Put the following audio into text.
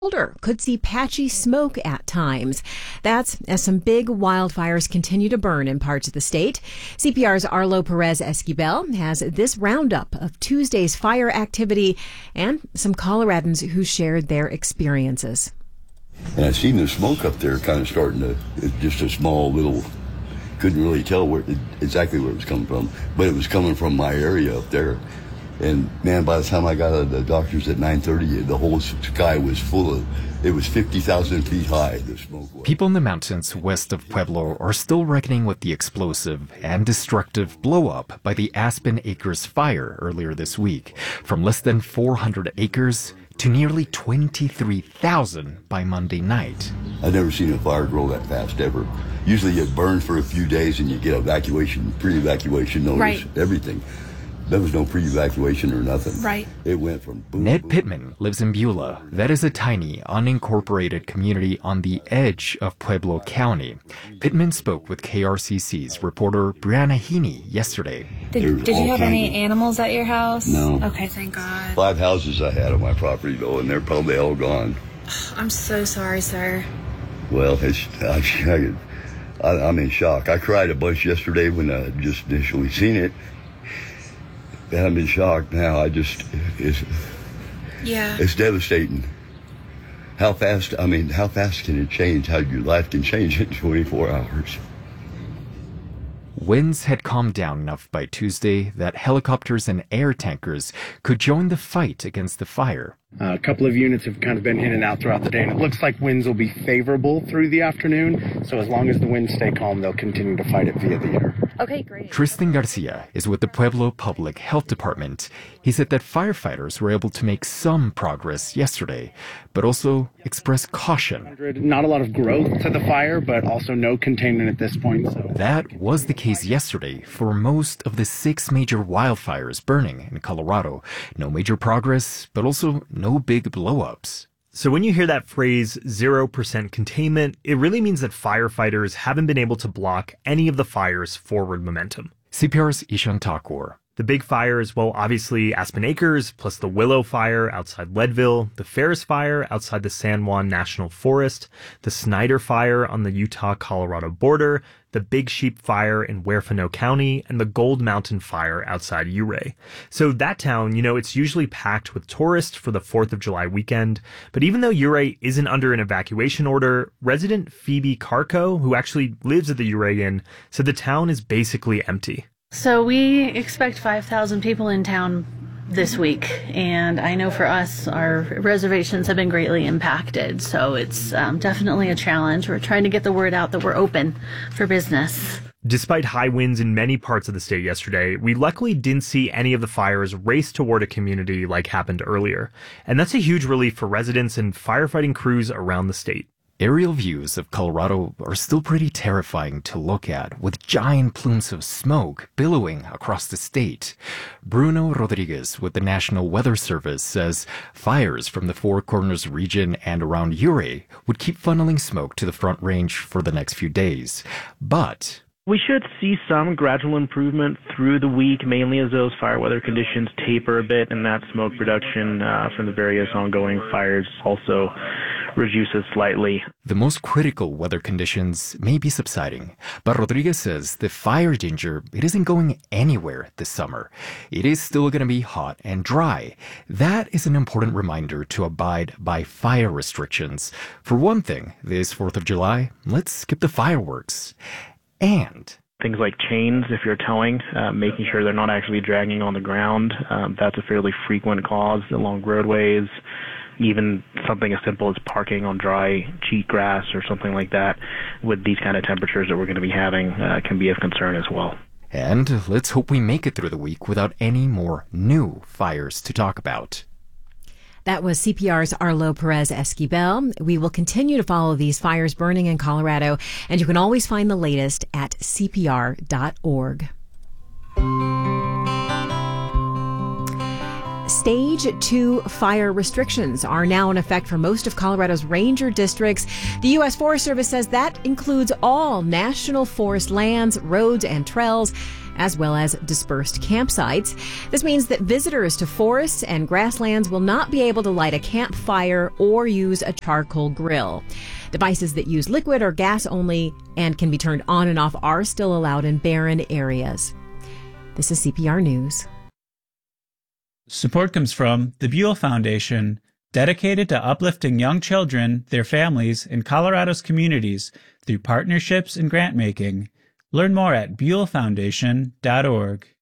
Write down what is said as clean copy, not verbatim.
Boulder could see patchy smoke at times. That's as some big wildfires continue to burn in parts of the state. CPR's Arlo Perez Esquivel has this roundup of Tuesday's fire activity and some Coloradans who shared their experiences. And I seen the smoke up there kind of starting to, just a small little, couldn't really tell exactly where it was coming from, but it was coming from my area up there. And man, by the time I got out of the doctor's at 9:30, the whole sky was full of, it was 50,000 feet high, the smoke was. People in the mountains west of Pueblo are still reckoning with the explosive and destructive blow-up by the Aspen Acres fire earlier this week, from less than 400 acres to nearly 23,000 by Monday night. I've never seen a fire grow that fast ever. Usually it burns for a few days and you get evacuation, pre-evacuation notice, right. Everything. There was no pre-evacuation or nothing. Right. It went from boom. Ned Pittman lives in Beulah. That is a tiny, unincorporated community on the edge of Pueblo County. Pittman spoke with KRCC's reporter Brianna Heaney yesterday. Did you have any animals at your house? No. Okay, thank God. 5 houses I had on my property, though, and they're probably all gone. I'm so sorry, sir. Well, I'm in shock. I cried a bunch yesterday when I just initially seen it. And I'm in shock now. It's devastating. How fast can it change? How your life can change in 24 hours. Winds had calmed down enough by Tuesday that helicopters and air tankers could join the fight against the fire. A couple of units have kind of been in and out throughout the day, and it looks like winds will be favorable through the afternoon. So as long as the winds stay calm, they'll continue to fight it via the air. Okay, great. Tristan Garcia is with the Pueblo Public Health Department. He said that firefighters were able to make some progress yesterday, but also expressed caution. Not a lot of growth to the fire, but also no containment at this point. So. That was the case yesterday for most of the 6 major wildfires burning in Colorado. No major progress, but also no big blowups. So when you hear that phrase 0% containment, it really means that firefighters haven't been able to block any of the fire's forward momentum. CPR's Ishan Thakur. The big fires, well, obviously Aspen Acres, plus the Willow Fire outside Leadville, the Ferris Fire outside the San Juan National Forest, the Snyder Fire on the Utah-Colorado border, the Big Sheep Fire in Huerfano County, and the Gold Mountain Fire outside Ouray. So that town, it's usually packed with tourists for the 4th of July weekend. But even though Ouray isn't under an evacuation order, resident Phoebe Carco, who actually lives at the Ouray Inn, said the town is basically empty. So we expect 5,000 people in town this week, and I know for us, our reservations have been greatly impacted, so it's definitely a challenge. We're trying to get the word out that we're open for business. Despite high winds in many parts of the state yesterday, we luckily didn't see any of the fires race toward a community like happened earlier, and that's a huge relief for residents and firefighting crews around the state. Aerial views of Colorado are still pretty terrifying to look at, with giant plumes of smoke billowing across the state. Bruno Rodriguez with the National Weather Service says fires from the Four Corners region and around Ouray would keep funneling smoke to the Front Range for the next few days. But we should see some gradual improvement through the week, mainly as those fire weather conditions taper a bit and that smoke production from the various ongoing fires also reduces slightly. The most critical weather conditions may be subsiding, but Rodriguez says the fire danger, it isn't going anywhere this summer. It is still going to be hot and dry. That is an important reminder to abide by fire restrictions. For one thing, this 4th of July, let's skip the fireworks. And things like chains, if you're towing, making sure they're not actually dragging on the ground. That's a fairly frequent cause along roadways. Even something as simple as parking on dry cheatgrass or something like that with these kind of temperatures that we're going to be having can be of concern as well. And let's hope we make it through the week without any more new fires to talk about. That was CPR's Arlo Perez Esquivel. We will continue to follow these fires burning in Colorado, and you can always find the latest at cpr.org. Stage 2 fire restrictions are now in effect for most of Colorado's ranger districts. The U.S. Forest Service says that includes all national forest lands, roads, and trails, as well as dispersed campsites. This means that visitors to forests and grasslands will not be able to light a campfire or use a charcoal grill. Devices that use liquid or gas only and can be turned on and off are still allowed in barren areas. This is CPR News. Support comes from the Buell Foundation, dedicated to uplifting young children, their families, and Colorado's communities through partnerships and grant making. Learn more at buellfoundation.org.